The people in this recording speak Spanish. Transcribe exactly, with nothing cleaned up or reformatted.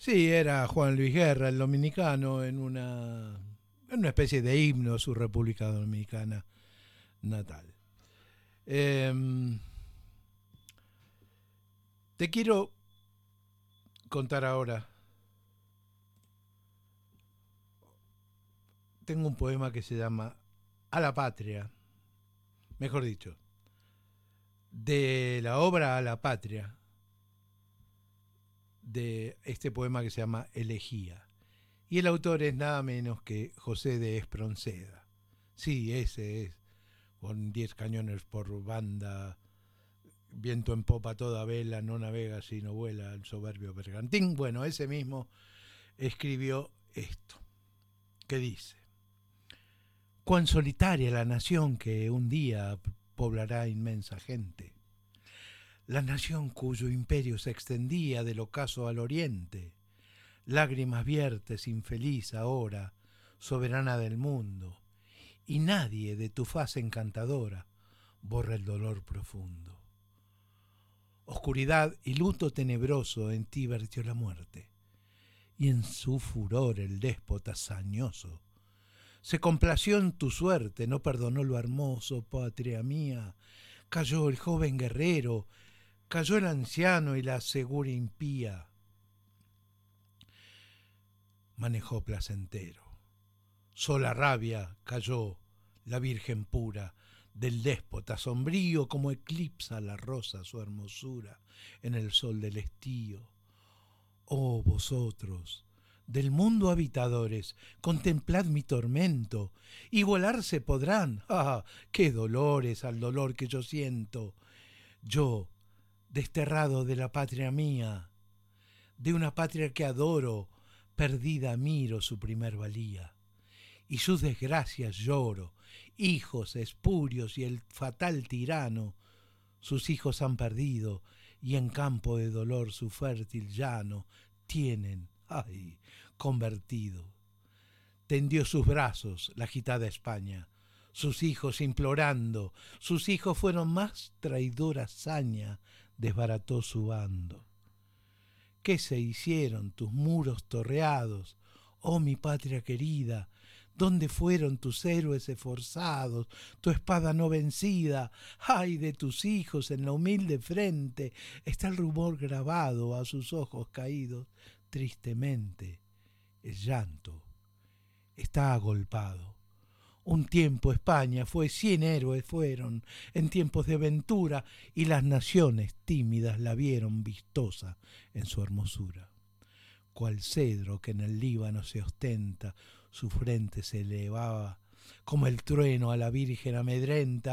Sí, era Juan Luis Guerra, el dominicano, en una, en una especie de himno a su República Dominicana natal. Eh, Te quiero contar ahora. Tengo un poema que se llama A la Patria, mejor dicho, de la obra A la Patria, de este poema que se llama Elegía. Y el autor es nada menos que José de Espronceda. Sí, ese es, con diez cañones por banda, viento en popa toda vela, no navega sino vuela el soberbio bergantín. Bueno, ese mismo escribió esto, que dice: cuán solitaria la nación que un día poblará inmensa gente, la nación cuyo imperio se extendía del ocaso al oriente, lágrimas viertes infeliz ahora, soberana del mundo, y nadie de tu faz encantadora borra el dolor profundo. Oscuridad y luto tenebroso en ti vertió la muerte, y en su furor el déspota sañoso se complació en tu suerte, no perdonó lo hermoso, patria mía. Cayó el joven guerrero, cayó el anciano y la segura impía manejó placentero. Sola rabia cayó la virgen pura del déspota sombrío, como eclipsa la rosa su hermosura en el sol del estío. Oh vosotros, del mundo habitadores, contemplad mi tormento, igualarse podrán, ah, qué dolores al dolor que yo siento. Yo, desterrado de la patria mía, de una patria que adoro, perdida miro su primer valía, y sus desgracias lloro, hijos espurios y el fatal tirano, sus hijos han perdido, y en campo de dolor su fértil llano tienen, ay, convertido. Tendió sus brazos la agitada España, sus hijos implorando, sus hijos fueron más traidora saña, desbarató su bando. ¿Qué se hicieron tus muros torreados, oh mi patria querida? ¿Dónde fueron tus héroes esforzados, tu espada no vencida? Ay de tus hijos en la humilde frente, está el rumor grabado a sus ojos caídos. Tristemente, el llanto está agolpado. Un tiempo España fue, cien héroes fueron, en tiempos de ventura, y las naciones tímidas la vieron vistosa en su hermosura. Cual cedro que en el Líbano se ostenta, su frente se elevaba, como el trueno a la Virgen amedrenta,